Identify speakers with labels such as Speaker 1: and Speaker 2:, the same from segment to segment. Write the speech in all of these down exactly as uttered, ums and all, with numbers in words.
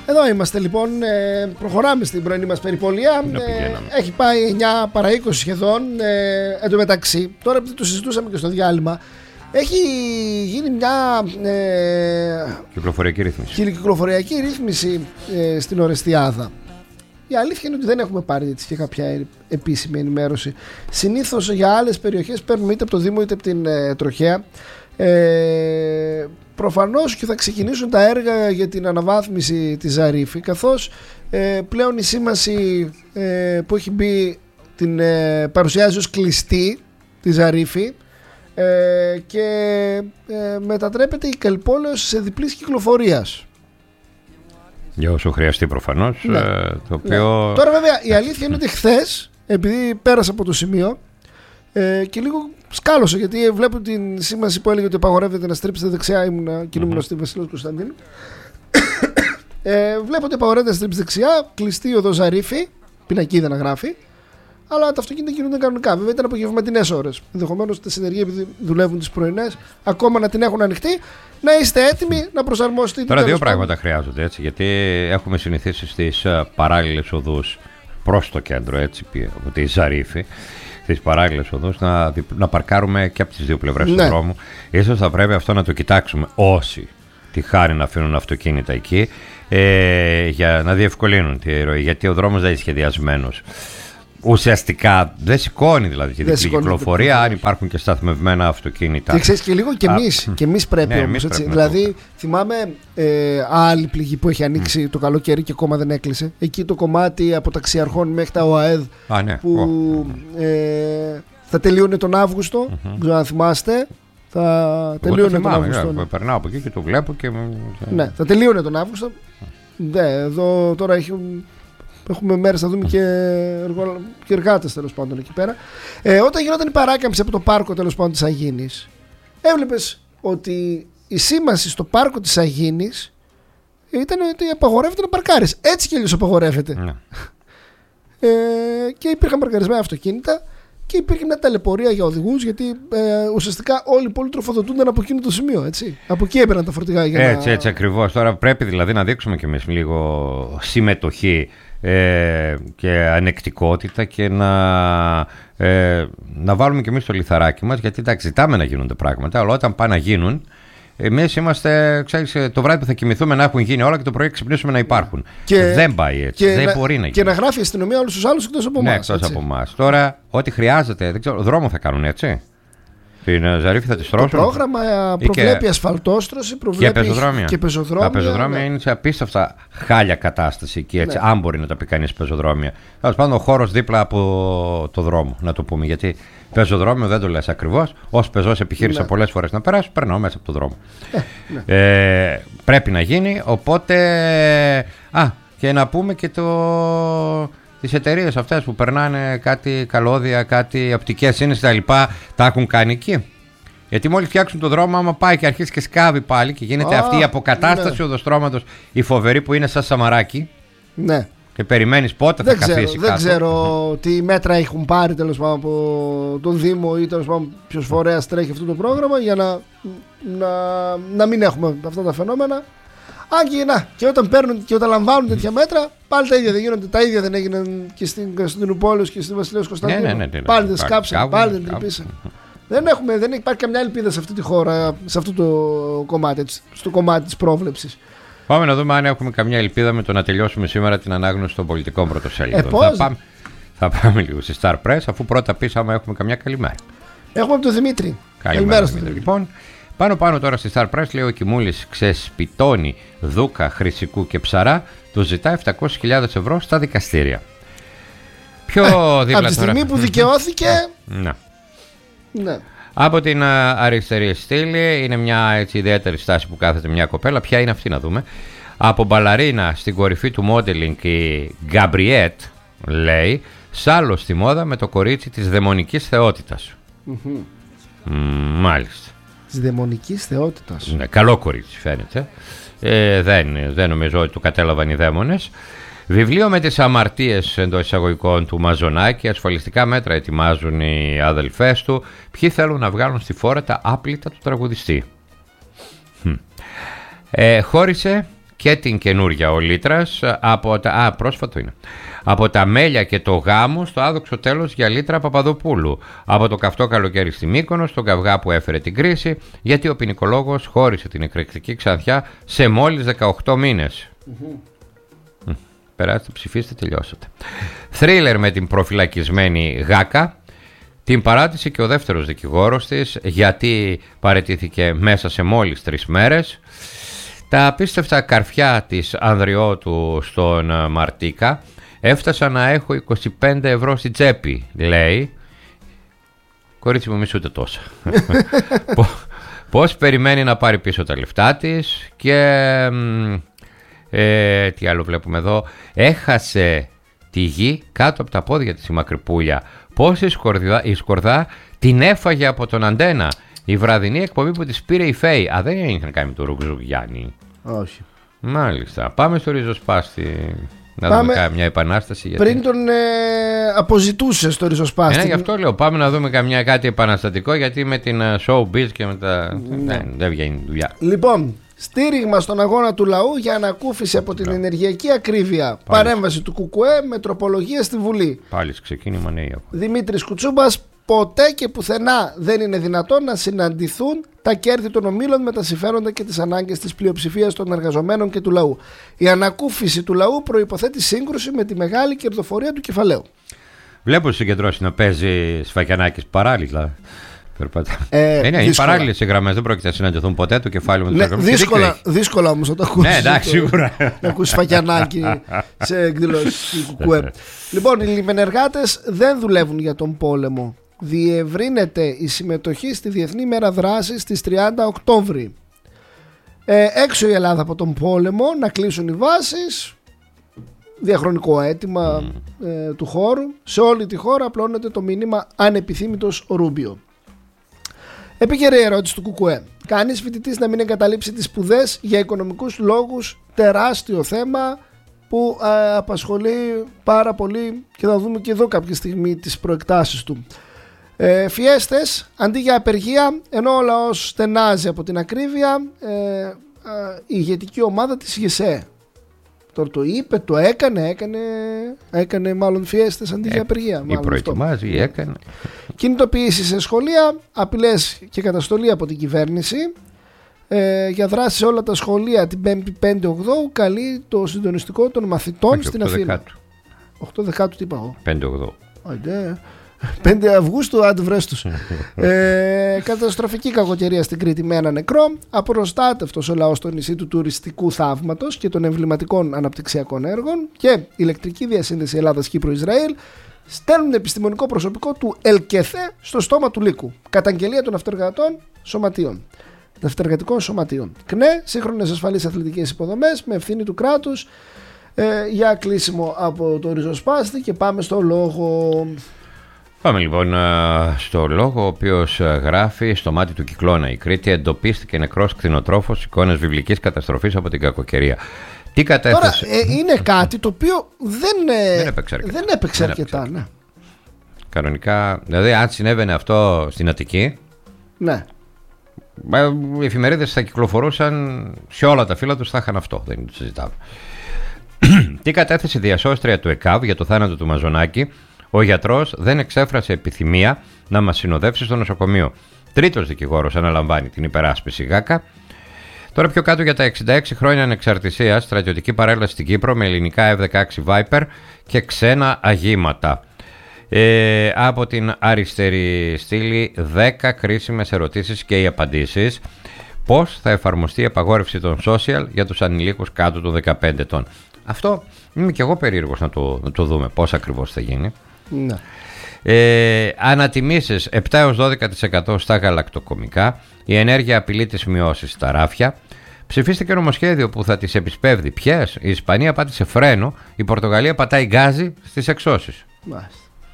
Speaker 1: Εδώ είμαστε λοιπόν, ε, προχωράμε στην πρωινή μας περιπολία. Ε, έχει πάει εννιά παρά είκοσι σχεδόν. Ε, εν τω μεταξύ, τώρα επειδή το συζητούσαμε και στο διάλειμμα, έχει γίνει μια ε,
Speaker 2: κυκλοφοριακή ρύθμιση,
Speaker 1: κυκλοφοριακή ρύθμιση ε, στην Ορεστιάδα. Η αλήθεια είναι ότι δεν έχουμε πάρει έτσι και κάποια επίσημη ενημέρωση. Συνήθως για άλλες περιοχές παίρνουμε είτε από το Δήμο είτε από την ε, Τροχέα. Ε, προφανώς και θα ξεκινήσουν τα έργα για την αναβάθμιση της Ζαρίφη, καθώς ε, πλέον η σήμαση ε, που έχει μπει την ε, παρουσιάζει ως κλειστή τη Ζαρίφη ε, και ε, μετατρέπεται η Καλυπόλεως σε διπλής κυκλοφορίας.
Speaker 2: Για όσο χρειαστεί προφανώς.
Speaker 1: Ναι.
Speaker 2: ε, το οποίο...
Speaker 1: ναι. Τώρα βέβαια η αλήθεια είναι ότι χθες, επειδή πέρασα από το σημείο ε, και λίγο σκάλωσα, γιατί βλέπω την σήμαση που έλεγε ότι απαγορεύεται να στρίψετε δεξιά. Ήμουν κινούμενο mm-hmm. στη Βασιλός Κωνσταντίνου. ε, βλέπω ότι απαγορεύεται να στρίψετε δεξιά, κλειστή οδό Ζαρίφη, πινακίδα να γράφει, αλλά τα αυτοκίνητα κινούνται κανονικά. Βέβαια ήταν απογευματινές ώρες. Ενδεχομένως τα συνεργεία, επειδή δουλεύουν τις πρωινές, ακόμα να την έχουν ανοιχτή. Να είστε έτοιμοι να προσαρμόσετε.
Speaker 2: Τώρα δύο πράγματα χρειάζονται, έτσι, γιατί έχουμε συνηθίσει στις παράλληλες οδούς προς το κέντρο, έτσι, από τη Ζαρίφη, στις παράλληλες οδούς, να, να παρκάρουμε και από τις δύο πλευρές ναι. του δρόμου. Ίσως θα πρέπει αυτό να το κοιτάξουμε όσοι τη χάρη να αφήνουν αυτοκίνητα εκεί, ε, για να διευκολύνουν τη ροή, γιατί ο δρόμος δεν είναι σχεδιασμένος. Ουσιαστικά δεν σηκώνει δηλαδή τη διπλή κυκλοφορία, αν υπάρχουν και σταθμευμένα αυτοκίνητα. Και
Speaker 1: ξέρεις, και λίγο και εμείς, και εμείς πρέπει ναι, όμως. Έτσι. Δηλαδή, θυμάμαι ε, άλλη πληγή που έχει ανοίξει mm. το καλοκαίρι και ακόμα δεν έκλεισε. Εκεί το κομμάτι από Ταξιαρχών μέχρι τα ΟΑΕΔ
Speaker 2: Α, ναι.
Speaker 1: που oh. ε, θα τελείωνε τον Αύγουστο. Mm-hmm. Δεν ξέρω αν θυμάστε. Θα τελείωνε τον Αύγουστο.
Speaker 2: Ναι. Περνάω από εκεί και το βλέπω και.
Speaker 1: Ναι, θα τελείωνε τον Αύγουστο. Ναι, εδώ τώρα έχουν. Έχουμε μέρες να δούμε και, εργο... και εργάτες τέλος πάντων εκεί πέρα. Ε, όταν γινόταν η παράκαμψη από το πάρκο τέλος πάντων της Αγίνης, έβλεπες ότι η σήμαση στο πάρκο της Αγίνης ήταν ότι απαγορεύεται να παρκάρεις. Έτσι κι αλλιώς απαγορεύεται. Ναι. Ε, και υπήρχαν παρκαρισμένα αυτοκίνητα και υπήρχε μια ταλαιπωρία για οδηγούς, γιατί ε, ουσιαστικά όλοι οι πόλοι τροφοδοτούνταν από εκείνο το σημείο. Έτσι. Από εκεί έπαιρναν τα φορτηγά για
Speaker 2: έτσι,
Speaker 1: να...
Speaker 2: έτσι ακριβώς. Τώρα πρέπει δηλαδή να δείξουμε κι εμείς λίγο συμμετοχή Ε, και ανεκτικότητα και να, ε, να βάλουμε και εμείς το λιθαράκι μας, γιατί εντάξει, ζητάμε να γίνονται πράγματα, αλλά όταν πάνε να γίνουν, εμείς είμαστε, ξέρεις, το βράδυ που θα κοιμηθούμε να έχουν γίνει όλα και το πρωί ξυπνήσουμε να υπάρχουν. Και, δεν πάει έτσι. Δεν να, μπορεί να γίνει.
Speaker 1: Και να γράφει η αστυνομία όλους τους άλλους εκτός από εμάς.
Speaker 2: Ναι, εκτός από εμάς. Τώρα, ό,τι χρειάζεται, δεν ξέρω, δρόμο θα κάνουν έτσι. Την Ζαρίφη θα τη στρώσουν.
Speaker 1: Το πρόγραμμα προβλέπει και... ασφαλτόστρωση, προβλέπει και
Speaker 2: πεζοδρόμια.
Speaker 1: Και πεζοδρόμια,
Speaker 2: τα πεζοδρόμια ναι. είναι σε απίστευτα χάλια κατάσταση εκεί, έτσι, ναι. αν μπορεί να τα πει κανείς πεζοδρόμια. Τέλος πάντων, ο χώρος δίπλα από το δρόμο, να το πούμε. Γιατί πεζοδρόμιο δεν το λες ακριβώς. Ως πεζός επιχείρησα ναι. πολλές φορές να περάσω, περνάω μέσα από το δρόμο. Ε, ναι. ε, πρέπει να γίνει, οπότε. Α, και να πούμε και το. Τις εταιρείες αυτές που περνάνε κάτι καλώδια, κάτι οπτικές σύννεσες τα λοιπά, τα έχουν κάνει εκεί. Γιατί μόλις φτιάξουν το δρόμο, άμα πάει και αρχίσει και σκάβει πάλι και γίνεται oh, αυτή η αποκατάσταση ναι. οδοστρώματος, η φοβερή που είναι σαν σαμαράκι. Ναι. Και περιμένεις πότε δεν θα
Speaker 1: ξέρω,
Speaker 2: καθίσει
Speaker 1: δεν
Speaker 2: κάτω.
Speaker 1: Δεν ξέρω τι μέτρα έχουν πάρει τέλος πάντων από τον Δήμο ή τέλος πάντων ποιος φορέας τρέχει αυτό το πρόγραμμα για να, να, να μην έχουμε αυτά τα φαινόμενα. Αν και, να, και όταν παίρνουν και όταν λαμβάνουν τέτοια μέτρα, πάλι τα ίδια δεν γίνονται. Τα ίδια δεν έγιναν και στην Κωνσταντινούπολη και στη Βασιλέως Κωνσταντίνου. Ναι, ναι, ναι, ναι, πάλι δεν σκάψαν, πάλι δεν τρυπήσαν. Δεν, έχουμε, δεν υπάρχει καμιά ελπίδα σε αυτή τη χώρα, σε αυτό το κομμάτι, στο κομμάτι της πρόβλεψης.
Speaker 2: Πάμε να δούμε αν έχουμε καμιά ελπίδα με το να τελειώσουμε σήμερα την ανάγνωση των πολιτικών πρωτοσέλιδων.
Speaker 1: Ε,
Speaker 2: θα, πάμε, θα πάμε λίγο στη Star Press, αφού πρώτα πεις άμα έχουμε καμιά καλημέρα.
Speaker 1: Έχουμε από τον Δημήτρη.
Speaker 2: Καλημέρα, Δημήτρη. Λοιπόν, πάνω πάνω τώρα στη Star Press λέει ο Κιμούλης ξεσπιτώνει Δούκα, Χρυσικού και Ψαρά, του ζητά επτακόσιες χιλιάδες ευρώ στα δικαστήρια. Πιο ε, δίπλα
Speaker 1: από τη στιγμή που δικαιώθηκε.
Speaker 2: Ναι.
Speaker 1: Ναι.
Speaker 2: Από την αριστερή στήλη είναι μια έτσι ιδιαίτερη στάση που κάθεται μια κοπέλα. Ποια είναι αυτή να δούμε. Από μπαλαρίνα στην κορυφή του modeling η Γκαμπριέτ λέει σάλο στη μόδα με το κορίτσι της δαιμονικής θεότητας. Mm-hmm. Mm, μάλιστα.
Speaker 1: Της δαιμονικής θεότητας.
Speaker 2: Ναι, καλό κορίτσι φαίνεται. Ε, δεν, δεν νομίζω ότι το κατέλαβαν οι δαίμονες. Βιβλίο με τις αμαρτίες εντός εισαγωγικών του Μαζονάκη. Ασφαλιστικά μέτρα ετοιμάζουν οι αδελφές του. Ποιοι θέλουν να βγάλουν στη φόρα τα άπλυτα του τραγουδιστή. Ε, χώρισε και την καινούρια ο Λίτρας από τα, α, πρόσφατο είναι, από τα μέλια και το γάμο στο άδοξο τέλος για Λίτρα Παπαδοπούλου, από το καυτό καλοκαίρι στη Μύκονο στον καυγά που έφερε την κρίση, γιατί ο ποινικολόγος χώρισε την εκρηκτική Ξανθιά σε μόλις δεκαοκτώ μήνες. Mm-hmm. Περάστε, ψηφίστε, τελειώσατε. Θρίλερ με την προφυλακισμένη Γάκα. Την παράτησε και ο δεύτερος δικηγόρος της, γιατί παραιτήθηκε μέσα σε μόλις τρεις μέρες. Τα απίστευτα καρφιά της Ανδριώτου στον Μαρτίκα. Έφτασα να έχω είκοσι πέντε ευρώ στην τσέπη, λέει. Κορίτσι μου, μη ούτε τόσα. Πώς περιμένει να πάρει πίσω τα λεφτά της. Και ε, τι άλλο βλέπουμε εδώ. Έχασε τη γη κάτω από τα πόδια της η Μακρυπούλια. Πώς η σκορδά, η σκορδά την έφαγε από τον Αντένα. Η βραδινή εκπομπή που της πήρε η Φέη. Α, δεν είχε να κάνει με το Ρουκζουκ Γιάννη.
Speaker 1: Όχι.
Speaker 2: Μάλιστα. Πάμε στο ριζοσπάστη. Να
Speaker 1: πάμε
Speaker 2: δούμε καμιά επανάσταση. Γιατί...
Speaker 1: Πριν τον ε, αποζητούσε στο ριζοσπάστη.
Speaker 2: Ναι, γι' αυτό λέω. Πάμε να δούμε καμιά κάτι επαναστατικό. Γιατί με την uh, showbiz και με τα. Ναι. Ναι, δεν βγαίνει δουλειά.
Speaker 1: Λοιπόν, στήριγμα στον αγώνα του λαού για ανακούφιση από την ενεργειακή ακρίβεια. Πάλι. Παρέμβαση του ΚΚΕ με τροπολογία στη Βουλή.
Speaker 2: Πάλι ξεκίνημα νέοι.
Speaker 1: Δημήτρης Κουτσούμπας. Ποτέ και πουθενά δεν είναι δυνατόν να συναντηθούν τα κέρδη των ομίλων με τα συμφέροντα και τις ανάγκες της πλειοψηφίας των εργαζομένων και του λαού. Η ανακούφιση του λαού προϋποθέτει σύγκρουση με τη μεγάλη κερδοφορία του κεφαλαίου.
Speaker 2: Βλέπω συγκεντρώσει να παίζει Σφακιανάκης παράλληλα.
Speaker 1: Ε,
Speaker 2: είναι είναι παράλληλες οι γραμμές, δεν πρόκειται να συναντηθούν ποτέ το κεφάλι με το
Speaker 1: ναι, δύσκολα, δύσκολα όμως θα το ακούσει.
Speaker 2: Ναι, εντάξει, σίγουρα.
Speaker 1: Να ακούσει Σφακιανάκη σε εκδηλώσεις του ΚΚΕ. Λοιπόν, οι λιμενεργάτες δεν δουλεύουν για τον πόλεμο. Διευρύνεται η συμμετοχή στη Διεθνή Μέρα Δράσης στις τριάντα Οκτώβρη. Ε, έξω η Ελλάδα από τον πόλεμο, να κλείσουν οι βάσεις. Διαχρονικό αίτημα mm. ε, του χώρου. Σε όλη τη χώρα απλώνεται το μήνυμα ανεπιθύμητος Ρούμπιο. Επίκαιρη ερώτηση του ΚΚΕ. Κανείς φοιτητής να μην εγκαταλείψει τις σπουδές για οικονομικούς λόγους? Τεράστιο θέμα που ε, απασχολεί πάρα πολύ και θα δούμε και εδώ κάποια στιγμή τις προεκτάσεις του. Ε, φιέστες αντί για απεργία, ενώ ο λαός στενάζει από την ακρίβεια, ε, ε, η ηγετική ομάδα της ΓΕΣΕ τώρα το είπε, το έκανε, έκανε, έκανε μάλλον φιέστες αντί ε, για απεργία.
Speaker 2: Ή προετοιμάζει, ή έκανε.
Speaker 1: Κινητοποίηση σε σχολεία, απειλές και καταστολή από την κυβέρνηση. Ε, για δράση σε όλα τα σχολεία την πέμπτη πέντε Οκτώβρη καλεί το συντονιστικό των μαθητών. Όχι, στην Αθήνα. οκτώ Δεκάτου τι είπα εγώ.
Speaker 2: πέντε Οκτώβρη.
Speaker 1: πέντε Αυγούστου, άντε βρες τους. ε, καταστροφική κακοκαιρία στην Κρήτη με ένα νεκρό. Απροστάτευτος ο λαός στο νησί του τουριστικού θαύματος και των εμβληματικών αναπτυξιακών έργων. Και ηλεκτρική διασύνδεση Ελλάδας-Κύπρου-Ισραήλ στέλνουν επιστημονικό προσωπικό του ΕΛΚΕΘΕ στο στόμα του λύκου. Καταγγελία των αυτεργατών σωματείων. Αυτεργατικών σωματείων. ΚΝΕ, σύγχρονες ασφαλείς αθλητικές υποδομές με ευθύνη του κράτους. Ε, για κλείσιμο από το ριζοσπάστη και πάμε στο λόγο.
Speaker 2: Πάμε λοιπόν στο λόγο, ο οποίος γράφει: στο μάτι του κυκλώνα η Κρήτη εντοπίστηκε νεκρός κτηνοτρόφος, εικόνες βιβλικής καταστροφής από την κακοκαιρία. Τι κατέθεσε.
Speaker 1: Τώρα ε, είναι κάτι το οποίο δεν, ε,
Speaker 2: δεν έπαιξε αρκετά.
Speaker 1: Δεν έπαιξε δεν αρκετά, έπαιξε. Ναι.
Speaker 2: Κανονικά, δηλαδή αν συνέβαινε αυτό στην Αττική,
Speaker 1: ναι.
Speaker 2: Οι εφημερίδες θα κυκλοφορούσαν σε όλα τα φύλλα τους, θα είχαν αυτό, δεν το συζητάμε. Τι κατέθεσε η διασώστρια του ΕΚΑΒ για το θάνατο του Μαζονάκη? Ο γιατρός δεν εξέφρασε επιθυμία να μας συνοδεύσει στο νοσοκομείο. Τρίτος δικηγόρος αναλαμβάνει την υπεράσπιση Γάκα. Τώρα πιο κάτω για τα εξήντα έξι χρόνια ανεξαρτησίας, στρατιωτική παρέλαση στην Κύπρο με ελληνικά εφ δεκαέξι Viper και ξένα αγήματα. Ε, από την αριστερή στήλη δέκα κρίσιμες ερωτήσεις και οι απαντήσεις. Πώς θα εφαρμοστεί η απαγόρευση των social για τους ανηλίκους κάτω των δεκαπέντε ετών? Αυτό είμαι και εγώ περίεργος να το, να το δούμε πώς ακριβώς θα γίνει.
Speaker 1: Ναι.
Speaker 2: Ε, ανατιμήσεις επτά έως δώδεκα τοις εκατό στα γαλακτοκομικά. Η ενέργεια απειλεί τις μειώσεις στα ράφια. Ψηφίστηκε νομοσχέδιο που θα τις επισπεύδει. Ποιες? Η Ισπανία πάτησε φρένο, η Πορτογαλία πατάει γκάζι στις εξώσεις.
Speaker 1: Μάλιστα.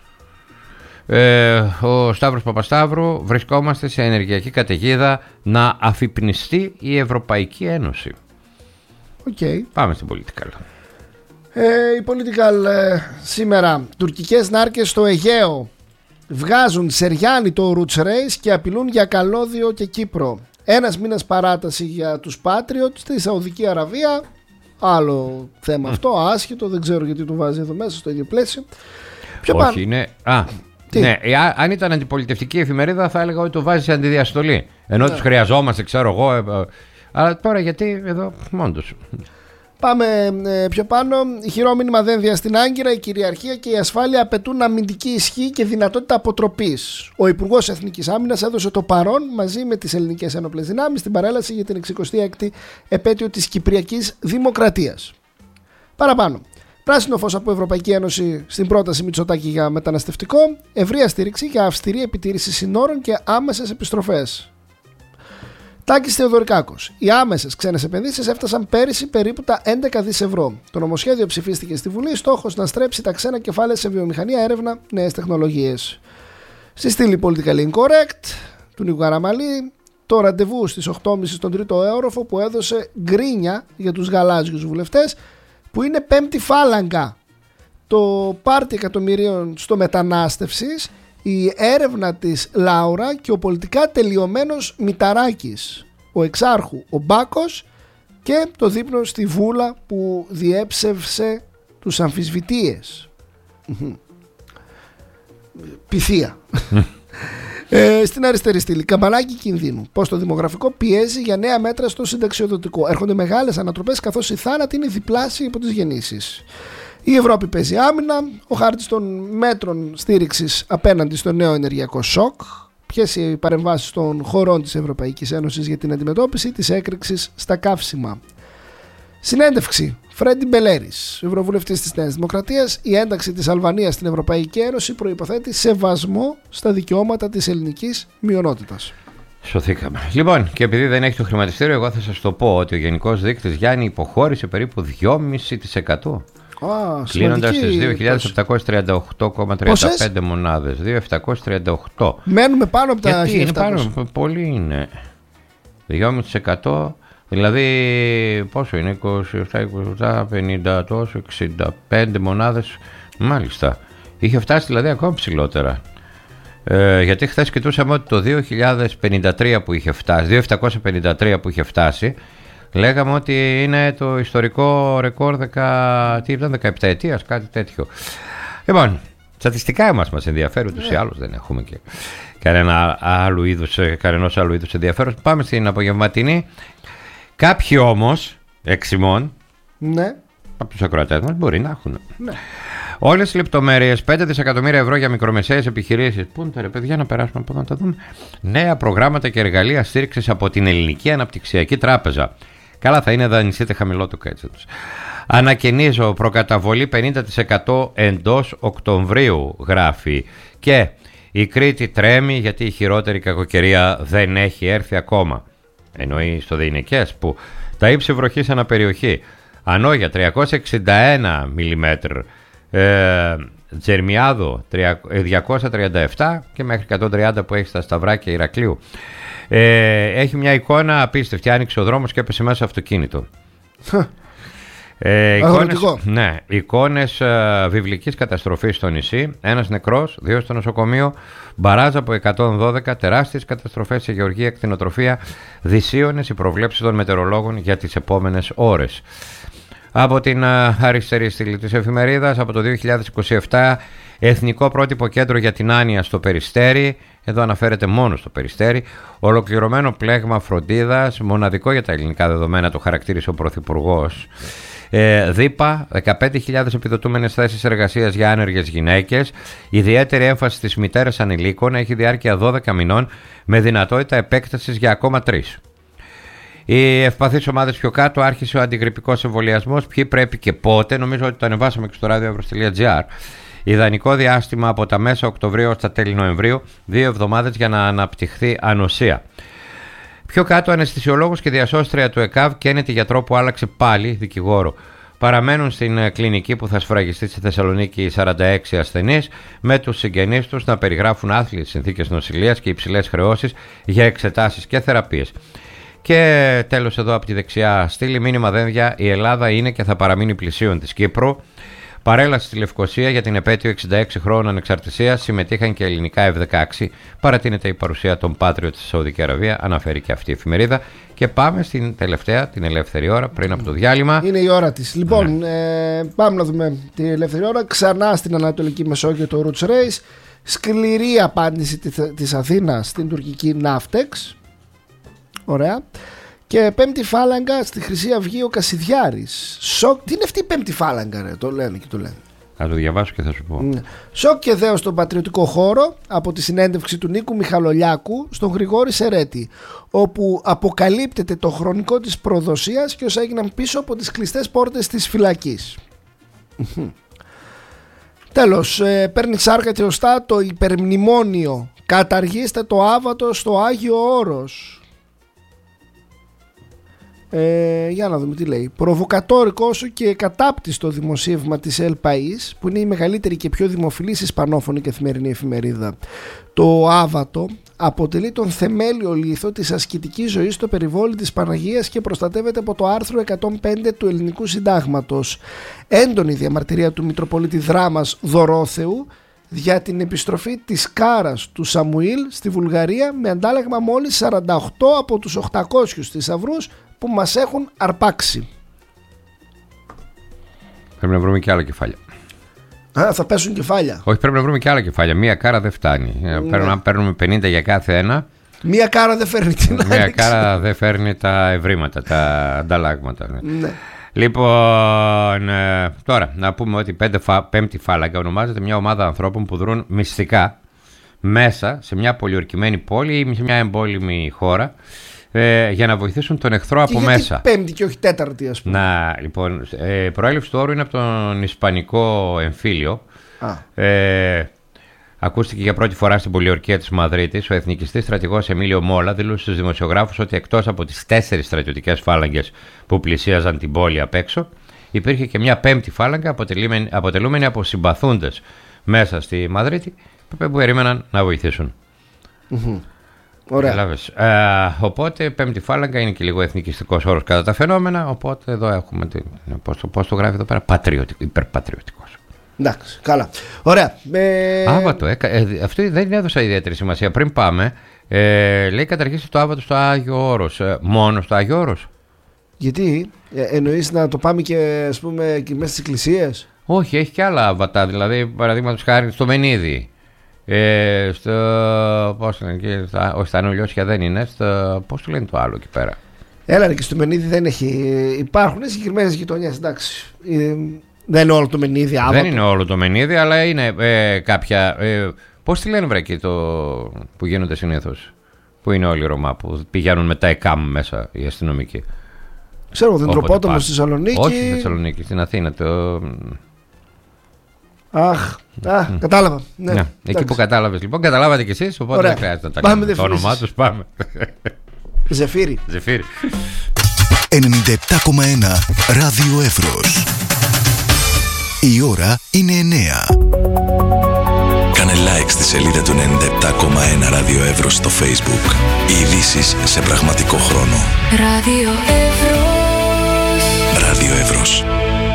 Speaker 2: Ε, ο Σταύρος Παπασταύρου: βρισκόμαστε σε ενεργειακή καταιγίδα, να αφυπνιστεί η Ευρωπαϊκή Ένωση.
Speaker 1: Okay.
Speaker 2: Πάμε στην Political.
Speaker 1: Ε, η Political ε, σήμερα. Τουρκικές νάρκες στο Αιγαίο βγάζουν Σεριάννη το Roots Race και απειλούν για καλώδιο και Κύπρο. Ένας μήνας παράταση για τους Patriots στη Σαουδική Αραβία. Άλλο θέμα αυτό, άσχετο, δεν ξέρω γιατί το βάζει εδώ μέσα στο ίδιο πλαίσιο.
Speaker 2: Πιο Όχι, πάνω... είναι. Α, ναι, αν ήταν αντιπολιτευτική εφημερίδα θα έλεγα ότι το βάζει σε αντιδιαστολή. Ενώ ναι. τους χρειαζόμαστε, ξέρω εγώ. Ε, ε, αλλά τώρα γιατί εδώ μόνο τους.
Speaker 1: Πάμε ε, πιο πάνω. Ηχηρό μήνυμα Δένδια στην Άγκυρα. Η κυριαρχία και η ασφάλεια απαιτούν αμυντική ισχύ και δυνατότητα αποτροπής. Ο Υπουργός Εθνικής Άμυνας έδωσε το παρόν μαζί με τις ελληνικές ένοπλες δυνάμεις στην παρέλαση για την εξηκοστή έκτη επέτειο της Κυπριακής Δημοκρατίας. Παραπάνω. Πράσινο φως από Ευρωπαϊκή Ένωση στην πρόταση Μητσοτάκη για μεταναστευτικό. Ευρεία στήριξη για αυστηρή επιτήρηση συνόρων και άμεσες επιστροφές. Τάκης Θεοδωρικάκος. Οι άμεσες ξένες επενδύσεις έφτασαν πέρυσι περίπου τα έντεκα δισεκατομμύρια ευρώ. Το νομοσχέδιο ψηφίστηκε στη Βουλή, στόχος να στρέψει τα ξένα κεφάλαια σε βιομηχανία, έρευνα, νέες τεχνολογίες. Στη στήλη Politically Incorrect του Νίκου Καραμαλή, το ραντεβού στις οκτώ και μισή στον τρίτο όροφο που έδωσε γκρίνια για τους γαλάζιους βουλευτές, που είναι πέμπτη φάλαγγα. Το πάρτι εκατομμυρίων στο μετανάστευσης, η έρευνα της Λάουρα και ο πολιτικά τελειωμένος Μηταράκης, ο εξάρχου ο Μπάκος και το δείπνο στη Βούλα που διέψευσε τους αμφισβητείες. Πυθία. Ε, στην αριστερή στήλη, καμπανάκι κινδύνου. Πως το δημογραφικό πιέζει για νέα μέτρα στο συνταξιοδοτικό. Έρχονται μεγάλες ανατροπές καθώς η θάνατη είναι διπλάσια από τις γεννήσεις. Η Ευρώπη παίζει άμυνα. Ο χάρτης των μέτρων στήριξης απέναντι στο νέο ενεργειακό σοκ. Ποιες οι παρεμβάσεις των χωρών της Ευρωπαϊκής Ένωσης για την αντιμετώπιση της έκρηξης στα καύσιμα. Συνέντευξη. Φρέντι Μπελέρης, ευρωβουλευτής της Νέας Δημοκρατίας. Η ένταξη της Αλβανίας στην Ευρωπαϊκή Ένωση προϋποθέτει σεβασμό στα δικαιώματα της ελληνικής μειονότητας.
Speaker 2: Σωθήκαμε. Λοιπόν, και επειδή δεν έχει το χρηματιστήριο, εγώ θα σας το πω ότι ο Γενικός Δείκτης Γιάννη υποχώρησε περίπου δυόμισι τοις εκατό. Κλείνοντας στις δύο χιλιάδες επτακόσιες τριάντα οκτώ κόμμα τριάντα πέντε μονάδες. δύο χιλιάδες επτακόσιες τριάντα οκτώ.
Speaker 1: Μένουμε πάνω από τα
Speaker 2: χίλια επτακόσια. Είναι πάνω, πολύ είναι. δυόμισι τοις εκατό. Δηλαδή πόσο είναι, είκοσι επτά, είκοσι επτά, πενήντα τόσο, εξήντα πέντε μονάδες. Μάλιστα. Είχε φτάσει δηλαδή ακόμα ψηλότερα. Ε, γιατί χθες κοιτούσαμε ότι το δύο χιλιάδες πενήντα τρία που είχε φτάσει, δύο χιλιάδες επτακόσια πενήντα τρία που είχε φτάσει, λέγαμε ότι είναι το ιστορικό ρεκόρ δεκα, τι ήταν, δεκαεπτά ετίας, κάτι τέτοιο. Λοιπόν, στατιστικά μας μας ενδιαφέρει, ούτως ή άλλως δεν έχουμε και κανένα άλλου είδους, κανένας άλλου είδους ενδιαφέρον. Πάμε στην απογευματινή. Κάποιοι όμως, εξημών,
Speaker 1: ναι,
Speaker 2: από τους ακροατές μας μπορεί να έχουν.
Speaker 1: Ναι.
Speaker 2: Όλες οι λεπτομέρειες, πέντε δισεκατομμύρια ευρώ για μικρομεσαίες επιχειρήσεις. Πού είναι τα ρε παιδιά, να περάσουμε από εδώ να τα δούμε. Νέα προγράμματα και εργαλεία στήριξης από την Ελληνική Αναπτυξιακή Τράπεζα. Καλά, θα είναι δανειστείτε χαμηλό το κάτσε τους. Ανακαινίζω προκαταβολή πενήντα τοις εκατό εντός Οκτωβρίου, γράφει. Και η Κρήτη τρέμει γιατί η χειρότερη κακοκαιρία δεν έχει έρθει ακόμα. Εννοεί στο Δεϊνικές που τα ύψη βροχής αναπεριοχή. Ανόγια τριακόσια εξήντα ένα μιλιμέτρ, ε, Τζερμιάδο διακόσια τριάντα επτά και μέχρι εκατόν τριάντα που έχει στα Σταυράκια Ηρακλείου. Ε, έχει μια εικόνα απίστευτη. Άνοιξε ο δρόμος και έπεσε μέσα αυτοκίνητο. Ε, εικόνες, ναι, εικόνες ε, βιβλικής καταστροφής στο νησί. Ένας νεκρός, δύο στο νοσοκομείο. Μπαράζ από εκατόν δώδεκα, τεράστιες καταστροφές σε γεωργία, κτηνοτροφία. Δυσίωνες οι προβλέψεις των μετεωρολόγων για τις επόμενες ώρες. Από την uh, αριστερή στήλη της εφημερίδας, από το δύο χιλιάδες είκοσι επτά, Εθνικό Πρότυπο Κέντρο για την Άνοια στο Περιστέρι. Εδώ αναφέρεται μόνο στο Περιστέρι. Ολοκληρωμένο πλέγμα φροντίδας, μοναδικό για τα ελληνικά δεδομένα, το χαρακτήρισε ο Πρωθυπουργός. Ε, ΔΥΠΑ, δεκαπέντε χιλιάδες επιδοτούμενες θέσεις εργασίας για άνεργες γυναίκες. Ιδιαίτερη έμφαση στις μητέρες ανηλίκων, έχει διάρκεια δώδεκα μηνών με δυνατότητα επέκτασης για ακόμα τρεις. Οι ευπαθείς ομάδες πιο κάτω, άρχισε ο αντιγρυπικός εμβολιασμός. Ποιοι πρέπει και πότε, νομίζω ότι το ανεβάσαμε και στο radioevros.gr. Ιδανικό διάστημα από τα μέσα Οκτωβρίου ως τα τέλη Νοεμβρίου, δύο εβδομάδες για να αναπτυχθεί ανοσία. Πιο κάτω, αναισθησιολόγος και διασώστρια του ΕΚΑΒ καίνεται γιατρό που άλλαξε πάλι δικηγόρο. Παραμένουν στην κλινική που θα σφραγιστεί στη Θεσσαλονίκη σαράντα έξι ασθενείς, με τους συγγενείς τους να περιγράφουν άθλιες συνθήκες νοσηλείας και υψηλές χρεώσεις για εξετάσεις και θεραπείες. Και τέλος, εδώ από τη δεξιά στήλη, μήνυμα Δένδια, η Ελλάδα είναι και θα παραμείνει πλησίον της Κύπρου. Παρέλαση στη Λευκοσία για την επέτειο εξήντα έξι χρόνων ανεξαρτησίας, συμμετείχαν και ελληνικά εφ δεκαέξι. Παρατείνεται η παρουσία των Patriot στη Σαουδική Αραβία, αναφέρει και αυτή η εφημερίδα. Και πάμε στην τελευταία, την ελεύθερη ώρα πριν από το διάλειμμα.
Speaker 1: Είναι η ώρα της. Λοιπόν, ναι. ε, πάμε να δούμε την ελεύθερη ώρα. Ξανά στην Ανατολική Μεσόγειο το Roots Race. Σκληρή απάντηση της Αθήνας στην τουρκική Ναύτεξ. Ωραία. Και πέμπτη φάλαγγα στη Χρυσή Αυγή ο Κασιδιάρης. Σοκ. Τι είναι αυτή η πέμπτη φάλαγγα, ρε? Το λένε και το λένε.
Speaker 2: Θα το διαβάσω και θα σου πω.
Speaker 1: Ναι. Σοκ και δέος στον πατριωτικό χώρο από τη συνέντευξη του Νίκου Μιχαλολιάκου στον Γρηγόρη Σερέτη, όπου αποκαλύπτεται το χρονικό της προδοσίας και όσα έγιναν πίσω από τις κλειστές πόρτες της φυλακής. Τέλος, ε, παίρνει σάρκα και οστά το υπερμνημόνιο. Καταργήστε το άβατο στο Άγιο Όρος. Ε, για να δούμε τι λέει. Προβοκατόρικο όσο και κατάπτυστο δημοσίευμα της El País, που είναι η μεγαλύτερη και πιο δημοφιλής ισπανόφωνη καθημερινή εφημερίδα. Το άβατο αποτελεί τον θεμέλιο λίθο της ασκητικής ζωής στο περιβόλι της Παναγίας και προστατεύεται από το άρθρο εκατόν πέντε του Ελληνικού Συντάγματος. Έντονη διαμαρτυρία του Μητροπολίτη Δράμας Δωρόθεου για την επιστροφή της κάρας του Σαμουήλ στη Βουλγαρία, με αντάλλαγμα μόλις σαράντα οκτώ από τους οκτακόσιους θησαυρούς που μας έχουν αρπάξει.
Speaker 2: Πρέπει να βρούμε και άλλα κεφάλια.
Speaker 1: Α, θα πέσουν κεφάλια.
Speaker 2: Όχι, πρέπει να βρούμε και άλλα κεφάλια. Μία κάρα δεν φτάνει. Ναι. Πρέπει να παίρνουμε πενήντα για κάθε ένα.
Speaker 1: Μία κάρα δεν φέρνει την άλλη.
Speaker 2: Μία κάρα δεν φέρνει τα ευρήματα, τα ανταλλάγματα. Ναι.
Speaker 1: Ναι.
Speaker 2: Λοιπόν, ε, τώρα να πούμε ότι πέντε φα, πέμπτη φάλαγγα ονομάζεται μια ομάδα ανθρώπων που δρούν μυστικά μέσα σε μια πολιορκημένη πόλη ή σε μια εμπόλεμη χώρα, ε, για να βοηθήσουν τον εχθρό
Speaker 1: και
Speaker 2: από
Speaker 1: γιατί
Speaker 2: μέσα.
Speaker 1: Πέμπτη και όχι τέταρτη, ας πούμε.
Speaker 2: Να, λοιπόν, ε, προέλευση του όρου είναι από τον Ισπανικό εμφύλιο. Α. Ε, ακούστηκε για πρώτη φορά στην πολιορκία της Μαδρίτης. Ο εθνικιστής στρατηγός Εμίλιο Μόλα δήλωσε στους δημοσιογράφους ότι εκτός από τις τέσσερις στρατιωτικές φάλαγγες που πλησίαζαν την πόλη απ' έξω, υπήρχε και μια πέμπτη φάλαγγα αποτελούμενη από συμπαθούντες μέσα στη Μαδρίτη που περίμεναν να βοηθήσουν.
Speaker 1: Mm-hmm. Ωραία.
Speaker 2: Ε, οπότε πέμπτη φάλαγγα είναι και λίγο εθνικιστικός όρος κατά τα φαινόμενα. Οπότε εδώ έχουμε την, πώς, το, πώς το γράφει εδώ πέρα, πατριωτικό, υπερπατριωτικός.
Speaker 1: Εντάξει, καλά. Ωραία. Ε...
Speaker 2: Άβατο, ε, ε, αυτό δεν έδωσα ιδιαίτερη σημασία. Πριν πάμε, ε, λέει καταργήσει το άβατο στο Άγιο Όρος. Ε, μόνο στο Άγιο Όρος.
Speaker 1: Γιατί, ε, εννοείς να το πάμε και, ας πούμε, και μέσα στις εκκλησίες?
Speaker 2: Όχι, έχει και άλλα άβατα. Δηλαδή, παραδείγματος χάρη στο Μενίδη. Ε, στο, πώς λένε, και στα, όχι στα Νουλιώσια δεν είναι. Στο, πώς το λένε το άλλο εκεί πέρα?
Speaker 1: Έλα ρε, και στο Μενίδη δεν έχει. Υπάρχουν συγκεκριμένες γειτονιές, εντάξει. Ε, δεν είναι όλο το Μενίδη άβατο.
Speaker 2: Δεν είναι όλο το Μενίδη, αλλά είναι ε, κάποια. Ε, πώς τη λένε βρε εκεί το, που γίνονται συνήθως? Που είναι όλοι οι Ρωμά που πηγαίνουν με τα ΕΚΑΜ μέσα οι αστυνομικοί.
Speaker 1: Ξέρω, δεν τροπότομο στη Θεσσαλονίκη.
Speaker 2: Όχι στη Θεσσαλονίκη, στην Αθήνα. Το...
Speaker 1: Αχ, α, mm. κατάλαβα. Ναι,
Speaker 2: ναι, εκεί που κατάλαβες λοιπόν, καταλάβατε κι εσείς, οπότε ωραία, δεν χρειάζεται να τα
Speaker 1: πάμε
Speaker 2: λέμε το όνομά τους. Πάμε.
Speaker 1: Ζεφύρι.
Speaker 2: Ζεφύρι.
Speaker 3: ενενήντα επτά κόμμα ένα Ράδιο Εύρος. Η ώρα είναι εννέα. Κάνε like στη σελίδα του ενενήντα επτά κόμμα ένα Ράδιο Εύρος στο Facebook. Οι ειδήσεις σε πραγματικό χρόνο.
Speaker 4: Ράδιο Εύρος.
Speaker 3: Ράδιο Εύρος.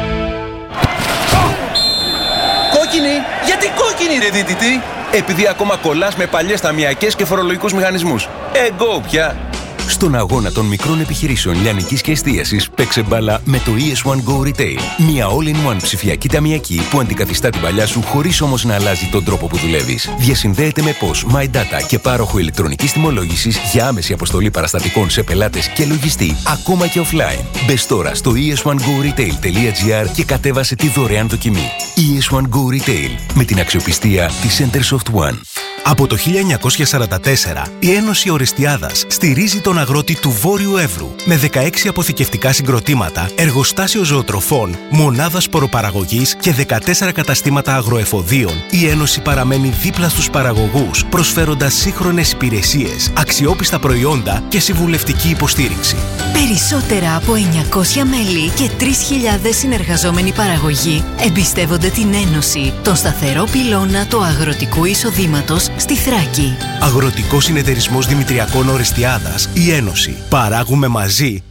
Speaker 5: Κόκκινη! Γιατί κόκκινη ρε δίτητη? Επειδή ακόμα κολλάς με παλιές ταμιακές και φορολογικούς μηχανισμούς. Εγκό πια! Στον αγώνα των μικρών επιχειρήσεων λιανικής και εστίασης παίξε μπάλα με το ι ες one Go Retail. Μια all-in-one ψηφιακή ταμιακή που αντικαθιστά την παλιά σου χωρίς όμως να αλλάζει τον τρόπο που δουλεύεις. Διασυνδέεται με P O S, MyData και πάροχο ηλεκτρονικής τιμολόγησης για άμεση αποστολή παραστατικών σε πελάτες και λογιστή, ακόμα και offline. Μπες τώρα στο ι ες one go retail τελεία τζι άρ και κατέβασε τη δωρεάν δοκιμή. ι ες one Go Retail, με την αξιοπιστία της Centersoft One.
Speaker 6: Από το χίλια εννιακόσια σαράντα τέσσερα, η Ένωση Ορεστιάδας στηρίζει τον αγρότη του Βόρειου Εύρου με δεκαέξι αποθηκευτικά συγκροτήματα, εργοστάσιο ζωοτροφών, μονάδα σποροπαραγωγής και δεκατέσσερα καταστήματα αγροεφοδίων. Η Ένωση παραμένει δίπλα στους παραγωγούς, προσφέροντας σύγχρονες υπηρεσίες, αξιόπιστα προϊόντα και συμβουλευτική υποστήριξη.
Speaker 4: Περισσότερα από εννιακόσια μέλη και τρεις χιλιάδες συνεργαζόμενοι παραγωγοί εμπιστεύονται την Ένωση, τον σταθερό πυλώνα του αγροτικού εισοδήματος στη Θράκη.
Speaker 6: Αγροτικός Συνεταιρισμός Δημητριακών Ορεστιάδας, η Ένωση. Παράγουμε μαζί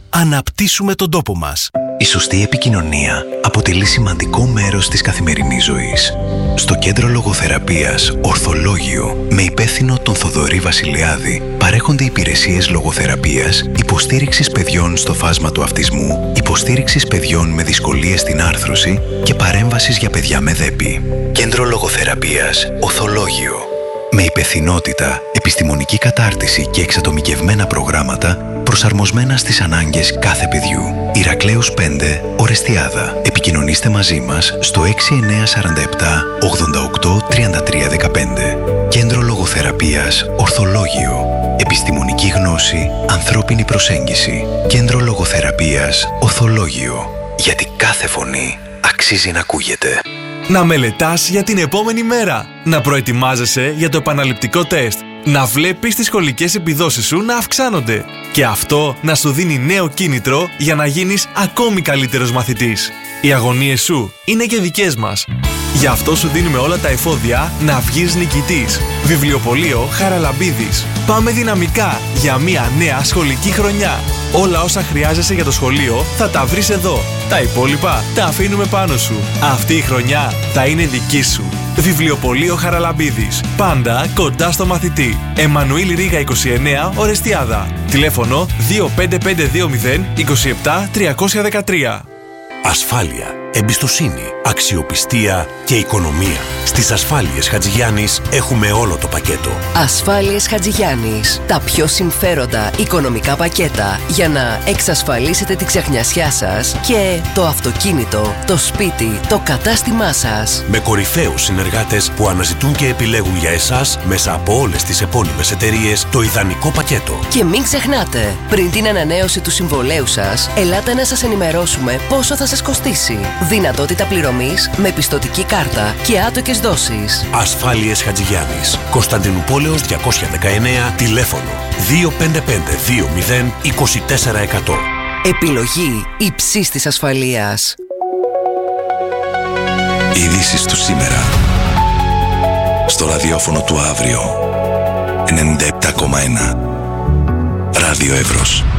Speaker 6: αναπτύσσουμε τον τόπο μας.
Speaker 3: Η σωστή επικοινωνία αποτελεί σημαντικό μέρος της καθημερινής ζωής. Στο Κέντρο Λογοθεραπείας Ορθολόγιο, με υπεύθυνο τον Θοδωρή Βασιλιάδη, παρέχονται υπηρεσίες λογοθεραπείας, υποστήριξης παιδιών στο φάσμα του αυτισμού, υποστήριξης παιδιών με δυσκολίες στην άρθρωση και παρέμβασης για παιδιά με δέπη. Κέντρο Λογοθεραπείας Ορθολόγιο. Με υπευθυνότητα, επιστημονική κατάρτιση και εξατομικευμένα προγράμματα προσαρμοσμένα στις ανάγκες κάθε παιδιού. Ηρακλέους πέντε, Ορεστιάδα. Επικοινωνήστε μαζί μας στο έξι εννιά τέσσερα επτά ογδόντα οκτώ τριάντα τρία δεκαπέντε. Κέντρο Λογοθεραπείας Ορθολόγιο. Επιστημονική γνώση, ανθρώπινη προσέγγιση. Κέντρο Λογοθεραπείας Ορθολόγιο. Γιατί κάθε φωνή αξίζει να ακούγεται.
Speaker 7: Να μελετάς για την επόμενη μέρα. Να προετοιμάζεσαι για το επαναληπτικό τεστ. Να βλέπεις τις σχολικές επιδόσεις σου να αυξάνονται. Και αυτό να σου δίνει νέο κίνητρο για να γίνεις ακόμη καλύτερος μαθητής. Οι αγωνίες σου είναι και δικές μας. Γι' αυτό σου δίνουμε όλα τα εφόδια να βγεις νικητής. Βιβλιοπωλείο Χαραλαμπίδης. Πάμε δυναμικά για μια νέα σχολική χρονιά. Όλα όσα χρειάζεσαι για το σχολείο θα τα βρεις εδώ. Τα υπόλοιπα τα αφήνουμε πάνω σου. Αυτή η χρονιά θα είναι δική σου. Βιβλιοπωλείο Χαραλαμπίδης. Πάντα κοντά στο μαθητή. Εμμανουήλ Ρήγα είκοσι εννέα, Ορεστιάδα. Τηλέφωνο δύο πέντε πέντε δύο μηδέν είκοσι επτά τριακόσια δεκατρία.
Speaker 6: Ασφάλεια, εμπιστοσύνη, αξιοπιστία και οικονομία. Στις Ασφάλειες Χατζηγιάννης έχουμε όλο το πακέτο.
Speaker 8: Ασφάλειες Χατζηγιάννης. Τα πιο συμφέροντα οικονομικά πακέτα για να εξασφαλίσετε τη ξεχνιασιά σας και το αυτοκίνητο, το σπίτι, το κατάστημά σας.
Speaker 6: Με κορυφαίους συνεργάτες που αναζητούν και επιλέγουν για εσάς μέσα από όλες τις επώνυμες εταιρείες το ιδανικό πακέτο.
Speaker 8: Και μην ξεχνάτε, πριν την ανανέωση του συμβολέου σας, ελάτε να σας ενημερώσουμε πόσο θα σας κοστίσει. Δυνατότητα πληρωμής με πιστωτική κάρτα και άτοκες δόσεις.
Speaker 6: Ασφάλειες Χατζηγιάννης. Κωνσταντινούπολεως διακόσια δεκαεννέα, τηλέφωνο δύο πέντε πέντε δύο μηδέν είκοσι τέσσερα εκατό.
Speaker 8: Επιλογή υψής της ασφαλείας.
Speaker 3: Ειδήσεις του σήμερα. Στο ραδιόφωνο του αύριο. ενενήντα επτά κόμμα ένα. Ράδιο Εύρος.